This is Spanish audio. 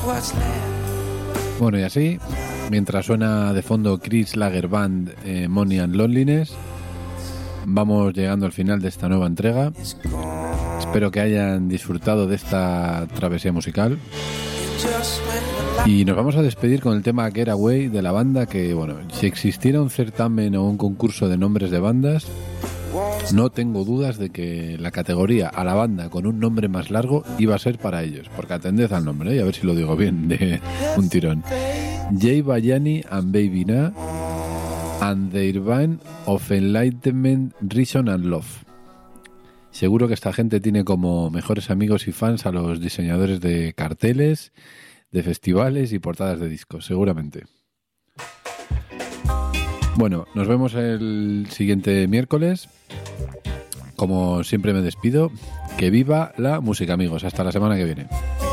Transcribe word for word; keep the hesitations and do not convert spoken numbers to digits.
Bueno, y así, mientras suena de fondo Chris Lager Band, eh, Money and Loneliness, vamos llegando al final de esta nueva entrega. Espero que hayan disfrutado de esta travesía musical. Y nos vamos a despedir con el tema Get Away de la banda que, bueno, si existiera un certamen o un concurso de nombres de bandas, no tengo dudas de que la categoría a la banda con un nombre más largo iba a ser para ellos, porque atended al nombre, ¿eh? A ver si lo digo bien de un tirón. Jay Bayani and Baby Na and their band of Enlightenment, Reason and Love. Seguro que esta gente tiene como mejores amigos y fans a los diseñadores de carteles, de festivales y portadas de discos, seguramente. Bueno, nos vemos el siguiente miércoles. Como siempre me despido. Que viva la música, amigos. Hasta la semana que viene.